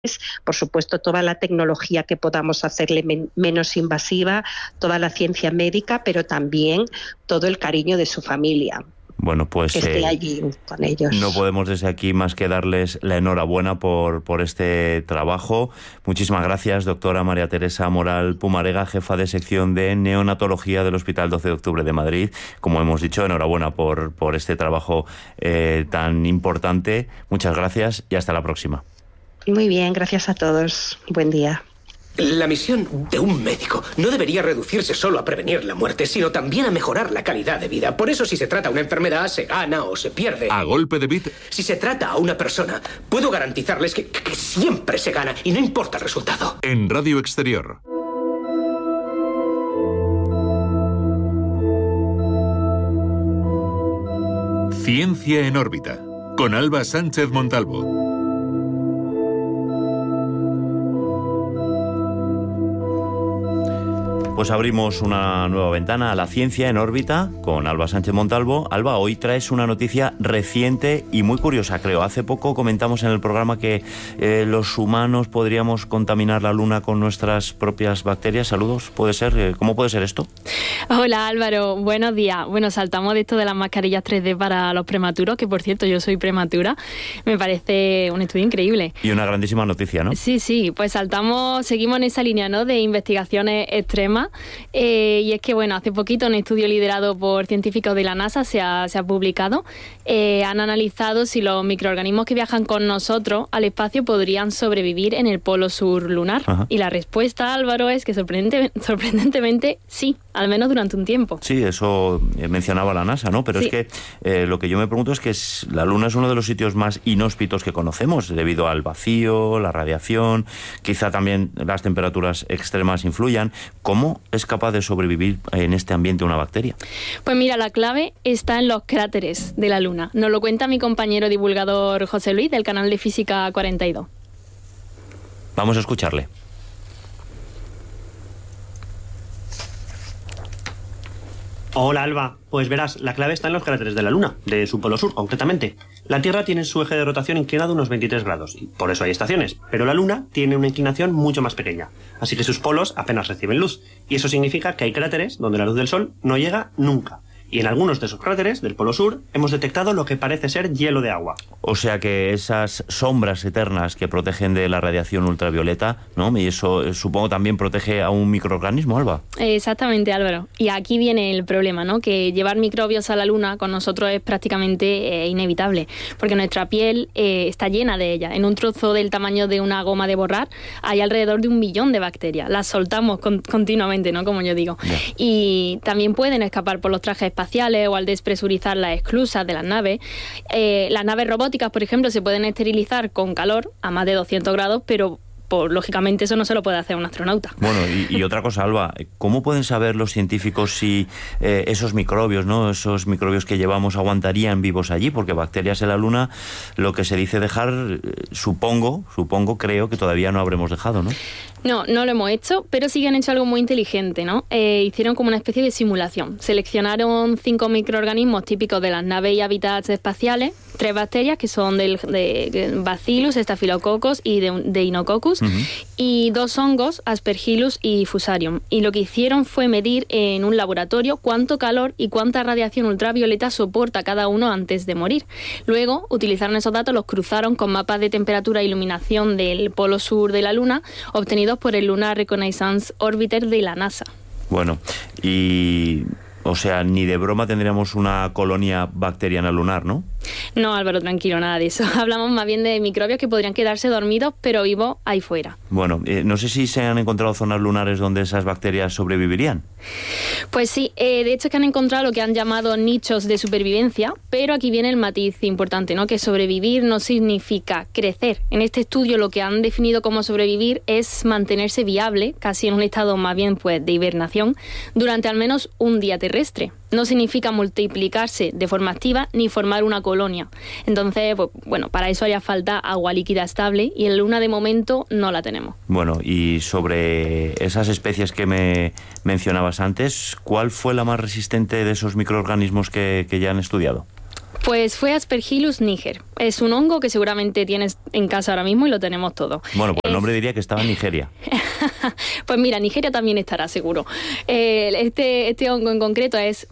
por supuesto, toda la tecnología que podamos hacerle menos invasiva, toda la ciencia médica, pero también todo el cariño de su familia. Bueno, pues que esté allí con ellos. No podemos desde aquí más que darles la enhorabuena por este trabajo. Muchísimas gracias, doctora María Teresa Moral Pumarega, jefa de sección de neonatología del Hospital 12 de Octubre de Madrid. Como hemos dicho, enhorabuena por este trabajo tan importante. Muchas gracias y hasta la próxima. Muy bien, gracias a todos. Buen día. La misión de un médico no debería reducirse solo a prevenir la muerte, sino también a mejorar la calidad de vida. Por eso, si se trata una enfermedad, se gana o se pierde. A golpe de bit. Si se trata a una persona, puedo garantizarles que siempre se gana y no importa el resultado. En Radio Exterior. Ciencia en órbita, con Alba Sánchez Montalvo. Pues abrimos una nueva ventana a la ciencia en órbita con Alba Sánchez Montalvo. Alba, hoy traes una noticia reciente y muy curiosa, creo. Hace poco comentamos en el programa que los humanos podríamos contaminar la Luna con nuestras propias bacterias. Saludos, ¿puede ser? ¿Cómo puede ser esto? Hola Álvaro, buenos días. Bueno, saltamos de esto de las mascarillas 3D para los prematuros, que por cierto yo soy prematura. Me parece un estudio increíble. Y una grandísima noticia, ¿no? Sí, pues seguimos en esa línea, ¿no?, de investigaciones extremas. Y es que, bueno, hace poquito un estudio liderado por científicos de la NASA se ha publicado. Han analizado si los microorganismos que viajan con nosotros al espacio podrían sobrevivir en el polo sur lunar. Ajá. Y la respuesta, Álvaro, es que sorprendentemente sí, al menos durante un tiempo. Sí, eso mencionaba la NASA, ¿no? Pero sí. Es que lo que yo me pregunto es que la Luna es uno de los sitios más inhóspitos que conocemos, debido al vacío, la radiación, quizá también las temperaturas extremas influyan. ¿Cómo es capaz de sobrevivir en este ambiente una bacteria? Pues mira, la clave está en los cráteres de la Luna. Nos lo cuenta mi compañero divulgador José Luis, del canal de Física 42. Vamos a escucharle. Hola Alba, pues verás, la clave está en los cráteres de la Luna, de su polo sur concretamente. La Tierra tiene su eje de rotación inclinado unos 23 grados, y por eso hay estaciones, pero la Luna tiene una inclinación mucho más pequeña, así que sus polos apenas reciben luz, y eso significa que hay cráteres donde la luz del Sol no llega nunca. Y en algunos de esos cráteres del polo sur hemos detectado lo que parece ser hielo de agua. O sea que esas sombras eternas que protegen de la radiación ultravioleta, ¿no? Y eso supongo también protege a un microorganismo, Alba. Exactamente, Álvaro. Y aquí viene el problema, ¿no? Que llevar microbios a la Luna con nosotros es prácticamente inevitable, porque nuestra piel está llena de ellas. En un trozo del tamaño de una goma de borrar hay alrededor de 1 millón de bacterias. Las soltamos continuamente, ¿no? Como yo digo. Yeah. Y también pueden escapar por los trajes espaciales o al despresurizar las esclusas de las naves. Las naves robóticas, por ejemplo, se pueden esterilizar con calor a más de 200 grados, pero lógicamente eso no se lo puede hacer un astronauta. Bueno, y otra cosa, Alba, ¿cómo pueden saber los científicos si esos microbios, ¿no?, esos microbios que llevamos aguantarían vivos allí? Porque bacterias en la Luna, lo que se dice dejar, creo que todavía no habremos dejado, ¿no? No lo hemos hecho, pero sí que han hecho algo muy inteligente, ¿no? Hicieron como una especie de simulación. Seleccionaron 5 microorganismos típicos de las naves y hábitats espaciales, 3 bacterias que son de Bacillus, Staphylococcus y de Deinococcus, y 2 hongos, Aspergillus y Fusarium. Y lo que hicieron fue medir en un laboratorio cuánto calor y cuánta radiación ultravioleta soporta cada uno antes de morir. Luego utilizaron esos datos, los cruzaron con mapas de temperatura e iluminación del polo sur de la Luna, obtenidos por el Lunar Reconnaissance Orbiter de la NASA. Bueno, o sea, ni de broma tendríamos una colonia bacteriana lunar, ¿no? No, Álvaro, tranquilo, nada de eso. Hablamos más bien de microbios que podrían quedarse dormidos, pero vivos ahí fuera. Bueno, no sé si se han encontrado zonas lunares donde esas bacterias sobrevivirían. Pues sí, de hecho es que han encontrado lo que han llamado nichos de supervivencia, pero aquí viene el matiz importante, ¿no? Que sobrevivir no significa crecer. En este estudio lo que han definido como sobrevivir es mantenerse viable, casi en un estado más bien pues de hibernación, durante al menos un día terrestre. No significa multiplicarse de forma activa ni formar una colonia. Entonces, pues, bueno, para eso haría falta agua líquida estable y en la Luna de momento no la tenemos. Bueno, y sobre esas especies que me mencionabas antes, ¿cuál fue la más resistente de esos microorganismos que ya han estudiado? Pues fue Aspergillus niger. Es un hongo que seguramente tienes en casa ahora mismo y lo tenemos todos. Bueno, pues el nombre diría que estaba en Nigeria. Pues mira, Nigeria también estará seguro. Este hongo en concreto es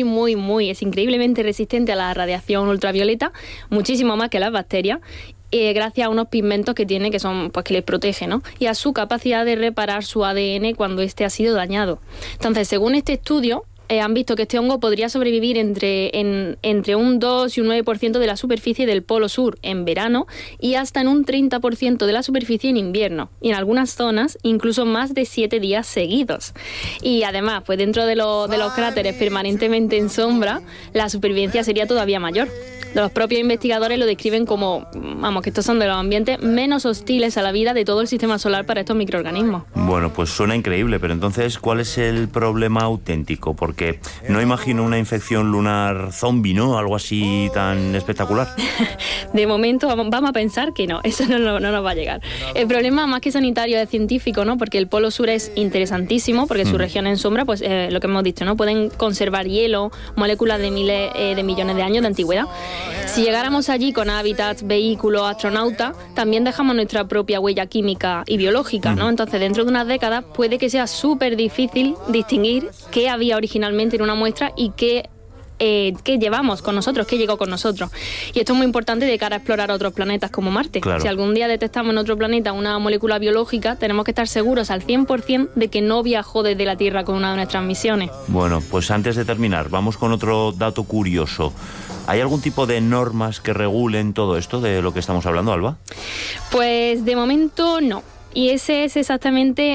es increíblemente resistente a la radiación ultravioleta, muchísimo más que las bacterias. Gracias a unos pigmentos que tiene que son que les protege, ¿no? Y a su capacidad de reparar su ADN cuando este ha sido dañado. Entonces, según este estudio, han visto que este hongo podría sobrevivir entre un 2 y un 9% de la superficie del Polo Sur en verano y hasta en un 30% de la superficie en invierno. Y en algunas zonas, incluso más de 7 días seguidos. Y además, pues dentro de los cráteres permanentemente en sombra, la supervivencia sería todavía mayor. Los propios investigadores lo describen como, que estos son de los ambientes menos hostiles a la vida de todo el sistema solar para estos microorganismos. Bueno, pues suena increíble, pero entonces, ¿cuál es el problema auténtico? Porque no imagino una infección lunar zombie, ¿no? Algo así tan espectacular. De momento vamos a pensar que no, eso no nos va a llegar. El problema más que sanitario es científico, ¿no? Porque el Polo Sur es interesantísimo, porque su región en sombra, pues lo que hemos dicho, ¿no? Pueden conservar hielo, moléculas de miles de millones de años de antigüedad. Si llegáramos allí con hábitats, vehículos, astronautas, también dejamos nuestra propia huella química y biológica, ¿no? Entonces, dentro de unas décadas puede que sea súper difícil distinguir qué había originalmente en una muestra y qué llevamos con nosotros, qué llegó con nosotros. Y esto es muy importante de cara a explorar otros planetas como Marte. Claro. Si algún día detectamos en otro planeta una molécula biológica, tenemos que estar seguros al 100% de que no viajó desde la Tierra con una de nuestras misiones. Bueno, pues antes de terminar, vamos con otro dato curioso. ¿Hay algún tipo de normas que regulen todo esto de lo que estamos hablando, Alba? Pues de momento no. Y ese es exactamente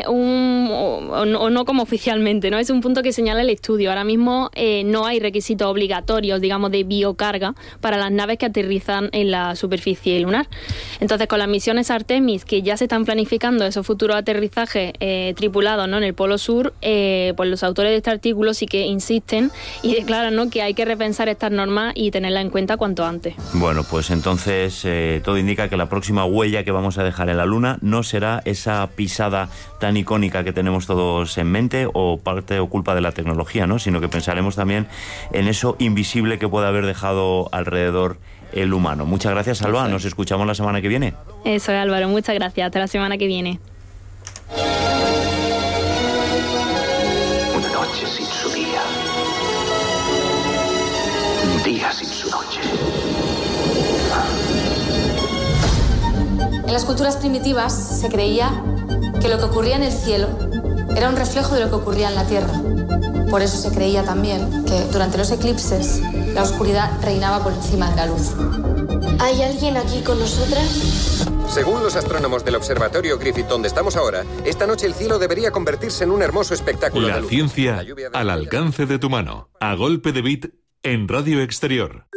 o no como oficialmente, ¿no? Es un punto que señala el estudio. Ahora mismo no hay requisitos obligatorios, digamos, de biocarga para las naves que aterrizan en la superficie lunar. Entonces, con las misiones Artemis, que ya se están planificando esos futuros aterrizajes tripulados, ¿no?, en el Polo Sur, pues los autores de este artículo sí que insisten y declaran, ¿no?, que hay que repensar estas normas y tenerlas en cuenta cuanto antes. Bueno, pues entonces todo indica que la próxima huella que vamos a dejar en la Luna no será esa pisada tan icónica que tenemos todos en mente o parte o culpa de la tecnología, ¿no? Sino que pensaremos también en eso invisible que puede haber dejado alrededor el humano. Muchas gracias, Alba. Nos escuchamos la semana que viene. Eso es, Álvaro. Muchas gracias. Hasta la semana que viene. Una noche sin su día. Un día sin su noche. En las culturas primitivas se creía que lo que ocurría en el cielo era un reflejo de lo que ocurría en la tierra. Por eso se creía también que durante los eclipses la oscuridad reinaba por encima de la luz. ¿Hay alguien aquí con nosotras? Según los astrónomos del Observatorio Griffith, donde estamos ahora, esta noche el cielo debería convertirse en un hermoso espectáculo de luz. La ciencia al alcance de tu mano. A golpe de bit en Radio Exterior.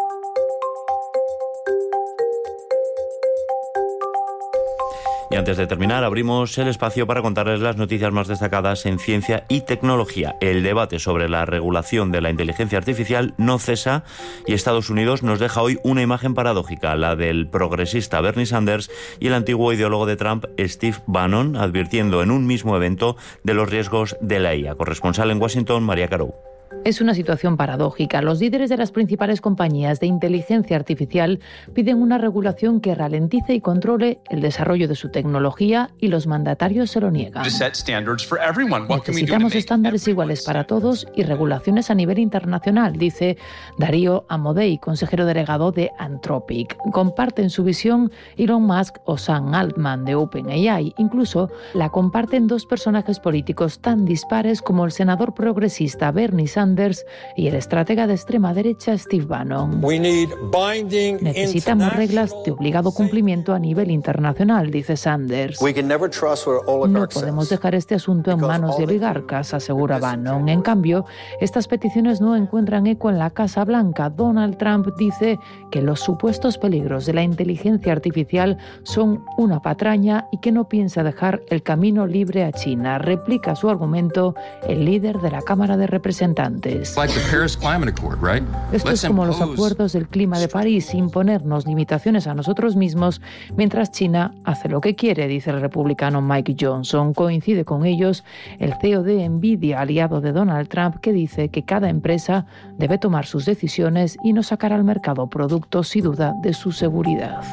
Y antes de terminar, abrimos el espacio para contarles las noticias más destacadas en ciencia y tecnología. El debate sobre la regulación de la inteligencia artificial no cesa y Estados Unidos nos deja hoy una imagen paradójica, la del progresista Bernie Sanders y el antiguo ideólogo de Trump, Steve Bannon, advirtiendo en un mismo evento de los riesgos de la IA. Corresponsal en Washington, María Carou. Es una situación paradójica. Los líderes de las principales compañías de inteligencia artificial piden una regulación que ralentice y controle el desarrollo de su tecnología y los mandatarios se lo niegan. Necesitamos estándares iguales para todos y regulaciones a nivel internacional, dice Darío Amodei, consejero delegado de Anthropic. Comparten su visión Elon Musk o Sam Altman de OpenAI. Incluso la comparten dos personajes políticos tan dispares como el senador progresista Bernie Sanders y el estratega de extrema derecha Steve Bannon. Necesitamos reglas de obligado cumplimiento a nivel internacional, dice Sanders. No podemos dejar este asunto en manos de oligarcas, asegura Bannon. En cambio, estas peticiones no encuentran eco en la Casa Blanca. Donald Trump dice que los supuestos peligros de la inteligencia artificial son una patraña y que no piensa dejar el camino libre a China. Replica su argumento el líder de la Cámara de Representantes. vinculantes. Esto es como los acuerdos del clima de París, imponernos limitaciones a nosotros mismos mientras China hace lo que quiere, dice el republicano Mike Johnson. Coincide con ellos el CEO de Nvidia, aliado de Donald Trump, que dice que cada empresa debe tomar sus decisiones y no sacar al mercado productos sin duda de su seguridad.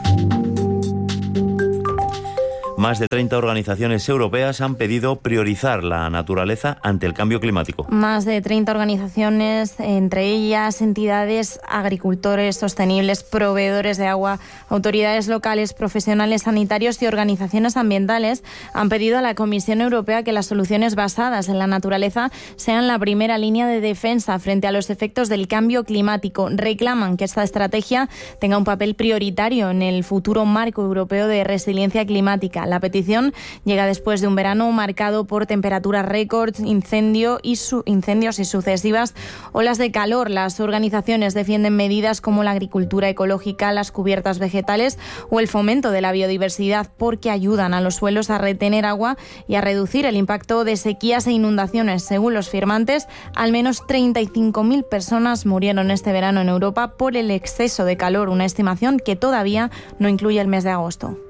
Más de 30 organizaciones europeas han pedido priorizar la naturaleza ante el cambio climático. Más de 30 organizaciones, entre ellas entidades, agricultores sostenibles, proveedores de agua, autoridades locales, profesionales sanitarios y organizaciones ambientales, han pedido a la Comisión Europea que las soluciones basadas en la naturaleza sean la primera línea de defensa frente a los efectos del cambio climático. Reclaman que esta estrategia tenga un papel prioritario en el futuro marco europeo de resiliencia climática. La petición llega después de un verano marcado por temperaturas récords, incendios y sucesivas olas de calor. Las organizaciones defienden medidas como la agricultura ecológica, las cubiertas vegetales o el fomento de la biodiversidad porque ayudan a los suelos a retener agua y a reducir el impacto de sequías e inundaciones. Según los firmantes, al menos 35.000 personas murieron este verano en Europa por el exceso de calor, una estimación que todavía no incluye el mes de agosto.